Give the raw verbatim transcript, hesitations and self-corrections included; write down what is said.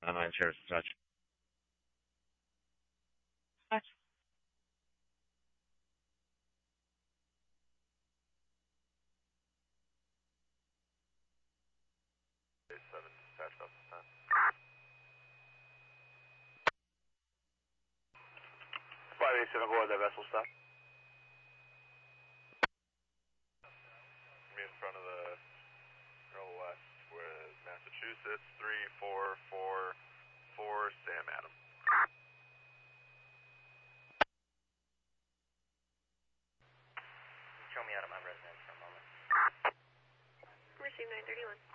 Uh, insurance touch. Touch. seven dispatch off the time. five eight seven, go ahead, that vessel stop. Me in front of the Earl West with Massachusetts, three four four four, Sam Adam. Show me out of my residence for a moment. Receive nine thirty-one.